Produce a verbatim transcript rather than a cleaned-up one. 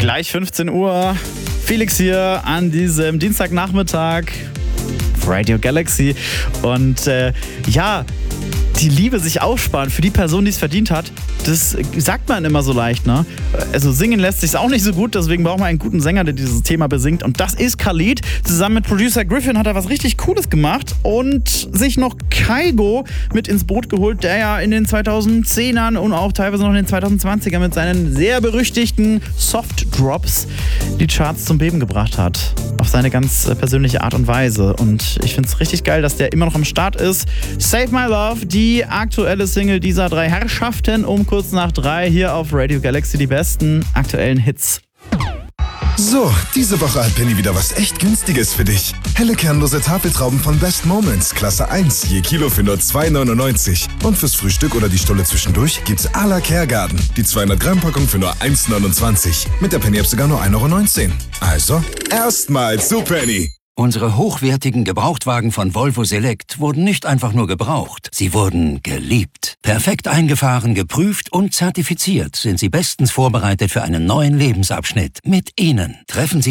Gleich fünfzehn Uhr. Felix hier an diesem Dienstagnachmittag. Radio Galaxy. Und äh, ja, die Liebe sich aufsparen für die Person, die es verdient hat, das sagt man immer so leicht, ne? Also singen lässt sich auch nicht so gut, deswegen brauchen wir einen guten Sänger, der dieses Thema besingt. Und das ist Khalid. Zusammen mit Producer Griffin hat er was richtig Cooles gemacht und sich noch Kygo mit ins Boot geholt, der ja in den zweitausendzehnern und auch teilweise noch in den zweitausendzwanzigern mit seinen sehr berüchtigten Soft-Drops die Charts zum Beben gebracht hat. Auf seine ganz persönliche Art und Weise. Und ich finde es richtig geil, dass der immer noch am Start ist. Save My Love, die aktuelle Single dieser drei Herrschaften, um kurz nach drei hier auf Radio Galaxy, die besten aktuellen Hits. So, diese Woche hat Penny wieder was echt Günstiges für dich. Helle kernlose Tafeltrauben von Best Moments, Klasse eins, je Kilo für nur zwei neunundneunzig. Und fürs Frühstück oder die Stulle zwischendurch gibt's à la Kergarten. Die zweihundert Gramm Packung für nur eins neunundzwanzig. Mit der Penny-App sogar nur ein Euro neunzehn. Also, erstmal zu Penny. Unsere hochwertigen Gebrauchtwagen von Volvo Select wurden nicht einfach nur gebraucht, sie wurden geliebt. Perfekt eingefahren, geprüft und zertifiziert sind sie bestens vorbereitet für einen neuen Lebensabschnitt. Mit Ihnen treffen Sie